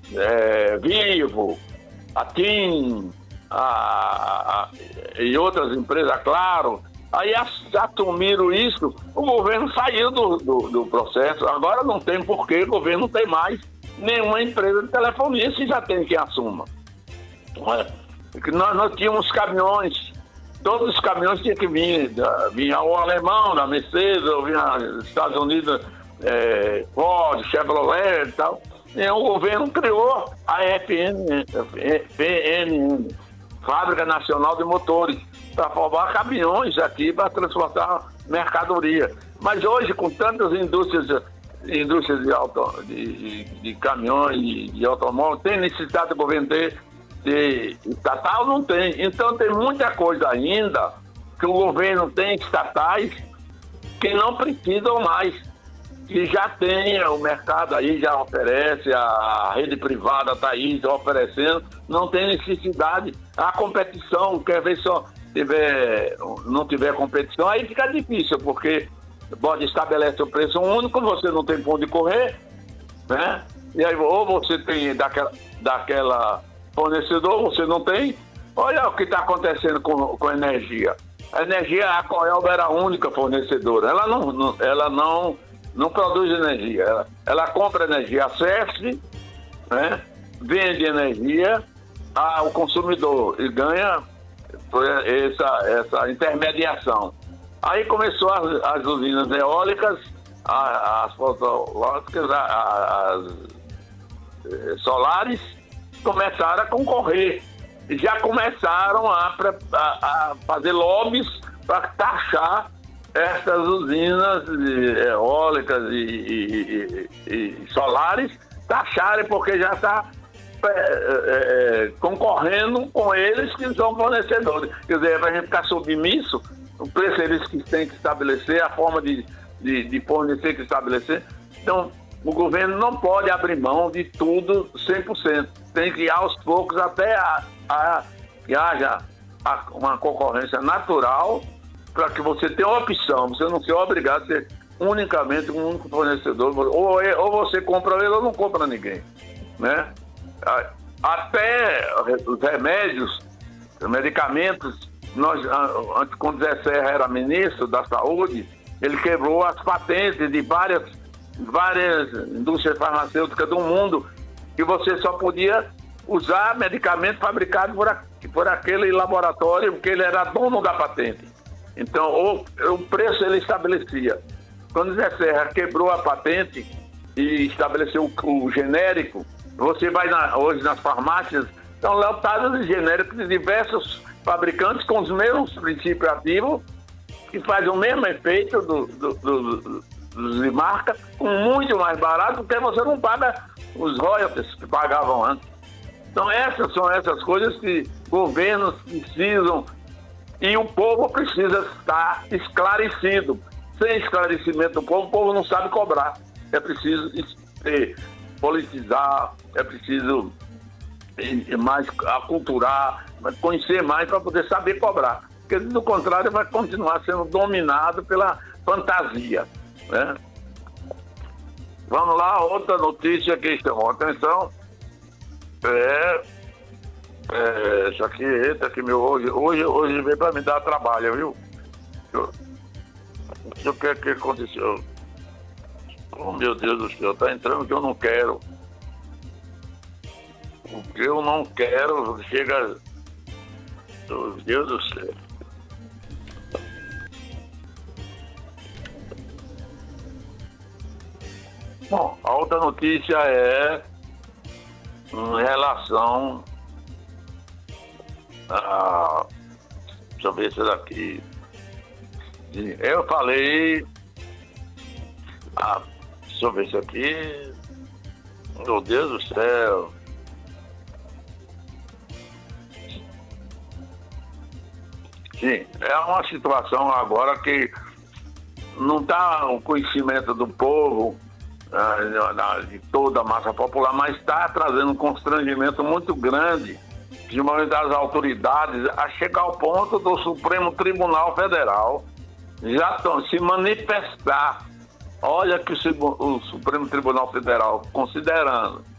Vivo, a TIM, e outras empresas, claro. Aí assumiram isso, o governo saiu do processo. Agora não tem porquê, o governo não tem mais nenhuma empresa de telefonia, se já tem quem assuma. Nós tínhamos caminhões, todos os caminhões tinham que vir, vinha o alemão, da Mercedes, ou vinha dos Estados Unidos, Ford, Chevrolet e tal. E o governo criou a FNN, Fábrica Nacional de Motores, para formar caminhões aqui para transportar mercadoria. Mas hoje, com tantas indústrias de caminhões e de automóveis, tem necessidade do governo ter estatal? Não tem. Então tem muita coisa ainda que o governo tem estatais que não precisam mais, que já tem, o mercado aí já oferece, a rede privada está aí já oferecendo, não tem necessidade. A competição, quer ver só, não tiver competição, aí fica difícil, porque pode estabelecer o preço único, você não tem ponto de correr, né? E aí, ou você tem daquela fornecedor, você não tem. Olha o que está acontecendo com a energia. A energia, a Coelba era a única fornecedora. Ela não produz energia. Ela compra energia, acesse, né? Vende energia ao consumidor e ganha essa intermediação. Aí começou as usinas eólicas, as fotovoltaicas, as solares, começaram a concorrer. E já começaram a fazer lobbies para taxar essas usinas eólicas e solares, taxarem, porque já está concorrendo com eles que são fornecedores. Quer dizer, para a gente ficar submisso, o preço eles que têm que estabelecer, a forma de fornecer que estabelecer. Então, o governo não pode abrir mão de tudo 100%. Tem que ir aos poucos até que haja uma concorrência natural, para que você tenha uma opção. Você não seja obrigado a ser unicamente um único fornecedor. Ou você compra ele ou não compra ninguém, né? Até os remédios, os medicamentos, quando Zé Serra era ministro da Saúde, ele quebrou as patentes de várias indústrias farmacêuticas do mundo, que você só podia usar medicamento fabricado por aquele laboratório, porque ele era dono da patente. Então, o preço ele estabelecia. Quando Zé Serra quebrou a patente e estabeleceu o genérico, você vai hoje nas farmácias, estão lotadas de genéricos de diversos fabricantes com os mesmos princípios ativos, que fazem o mesmo efeito de marca, com muito mais barato, porque você não paga os royalties que pagavam antes. Então essas são essas coisas que governos precisam, e o povo precisa estar esclarecido. Sem esclarecimento do povo, o povo não sabe cobrar. É preciso politizar, é preciso mais aculturar, conhecer mais para poder saber cobrar. Porque, do contrário, vai continuar sendo dominado pela fantasia, né? Vamos lá, outra notícia que chamou a atenção. Isso aqui, eita, que hoje veio para me dar trabalho, viu? O que é que aconteceu? Oh, meu Deus do céu, tá entrando o que eu não quero. O que eu não quero chega... Meu Deus do céu. Bom, a outra notícia é em relação a... Deixa eu ver se é daqui. Eu falei... Deixa eu ver isso aqui. Meu Deus do céu. Sim, é uma situação agora que não está o conhecimento do povo, de toda a massa popular, mas está trazendo um constrangimento muito grande, principalmente das autoridades, a chegar ao ponto do Supremo Tribunal Federal já se manifestar. Olha que o Supremo Tribunal Federal, considerando